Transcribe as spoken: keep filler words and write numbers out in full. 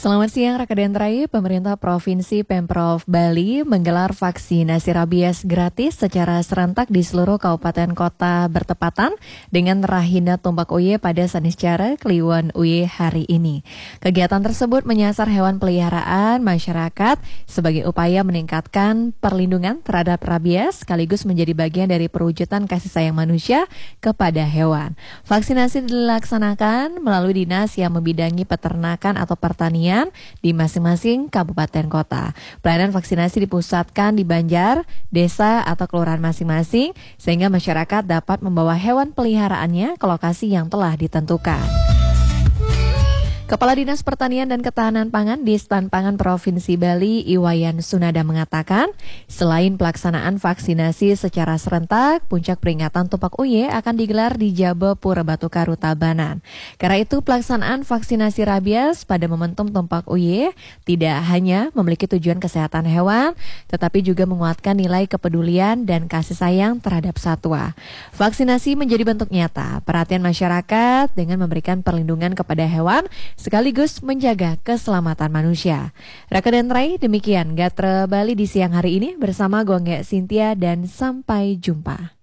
Selamat siang rekan Dentrai, pemerintah Provinsi Pemprov Bali menggelar vaksinasi rabies gratis secara serentak di seluruh kabupaten kota bertepatan dengan Rahina Tumpak Uye pada Saniscara Kliwon Uye hari ini. Kegiatan tersebut menyasar hewan peliharaan masyarakat sebagai upaya meningkatkan perlindungan terhadap rabies sekaligus menjadi bagian dari perwujudan kasih sayang manusia kepada hewan. Vaksinasi dilaksanakan melalui dinas yang membidangi peternakan atau pertanian di masing-masing kabupaten kota. Pelayanan vaksinasi dipusatkan di Banjar, desa atau kelurahan masing-masing sehingga masyarakat dapat membawa hewan peliharaannya ke lokasi yang telah ditentukan. Kepala Dinas Pertanian dan Ketahanan Pangan di Stan Pangan Provinsi Bali, Iwayan Sunada mengatakan, selain pelaksanaan vaksinasi secara serentak, puncak peringatan Tumpak Uye akan digelar di Jabepura Batukaru Tabanan. Karena itu, pelaksanaan vaksinasi rabies pada momentum Tumpak Uye tidak hanya memiliki tujuan kesehatan hewan, tetapi juga menguatkan nilai kepedulian dan kasih sayang terhadap satwa. Vaksinasi menjadi bentuk nyata perhatian masyarakat dengan memberikan perlindungan kepada hewan sekaligus menjaga keselamatan manusia. Raka Dentrai, demikian Gatra Bali di siang hari ini bersama Gongge Cynthia dan sampai jumpa.